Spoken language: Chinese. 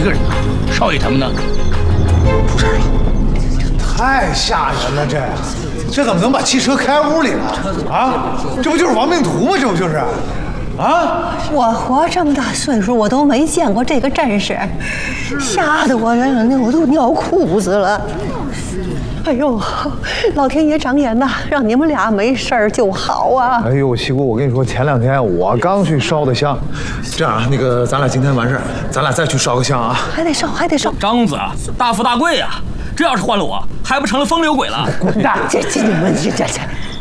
个人啊，少爷他们呢？ 出事了！太吓人了，这怎么能把汽车开屋里了？啊，这不就是亡命徒吗？这不就是？啊！ 我活这么大岁数，我都没见过这个阵势，吓得我我都尿裤子了。哎呦，老天爷长眼呐，让你们俩没事儿就好啊！ 哎呦，西姑，我跟你说，前2天我刚去烧的香。这样啊，那个咱俩今天完事儿，咱俩再去烧个香啊。 还得烧，还得烧。 张子大富大贵啊！这要是换了我，还不成了风流鬼了？ 滚蛋！这你们这。